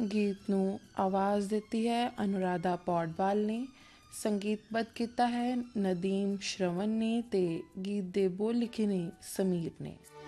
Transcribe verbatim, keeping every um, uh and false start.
गीत नूं आवाज़ दित्ती है अनुराधा पौडवाल ने, संगीतबद्ध किया है नदीम श्रवण ने ते गीत दे बोल लिखे ने समीर ने।